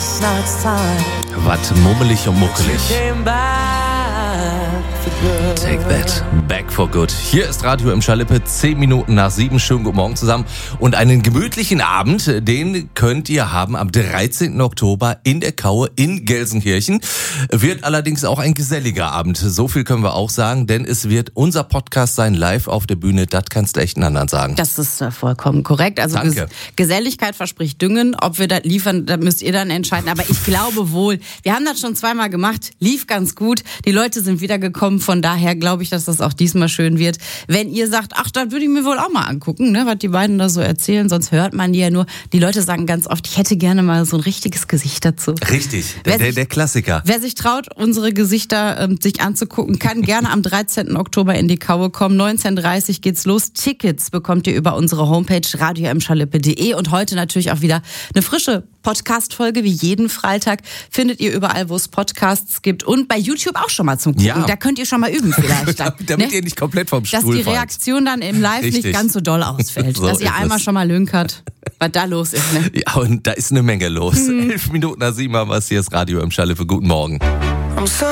Was mummelig und muckelig. Take that, back for good. Hier ist Radio im Schalippe, 10 Minuten nach 7. Schönen guten Morgen zusammen. Und einen gemütlichen Abend, den könnt ihr haben am 13. Oktober in der Kaue in Gelsenkirchen. Wird allerdings auch ein geselliger Abend. So viel können wir auch sagen, denn es wird unser Podcast sein, live auf der Bühne. Das kannst du echt einen anderen sagen. Das ist vollkommen korrekt. Also Geselligkeit verspricht Düngen. Ob wir das liefern, da müsst ihr dann entscheiden. Aber ich glaube wohl, wir haben das schon zweimal gemacht, lief ganz gut. Die Leute sind wiedergekommen. Von daher glaube ich, dass das auch diesmal schön wird. Wenn ihr sagt, ach, das würde ich mir wohl auch mal angucken, ne, was die beiden da so erzählen, sonst hört man die ja nur. Die Leute sagen ganz oft, ich hätte gerne mal so ein richtiges Gesicht dazu. Richtig, der Klassiker. Wer sich traut, unsere Gesichter sich anzugucken, kann gerne am 13. Oktober in die Kaue kommen. 19:30 Uhr geht's los. Tickets bekommt ihr über unsere Homepage radioimschalippe.de und heute natürlich auch wieder eine frische Podcast-Folge wie jeden Freitag. Findet ihr überall, wo es Podcasts gibt und bei YouTube auch schon mal zum Gucken. Ja. Da könnt ihr schon mal üben vielleicht. Damit ihr nicht komplett vom Stuhl fallt. Dass die Reaktion dann im Live nicht ganz so doll ausfällt. So dass ihr einmal schon mal lünkert, was da los ist. Ne? Ja, und da ist eine Menge los. 11 Minuten nach 7 haben wir es. Hier ist Radio im Schalippe. Guten Morgen.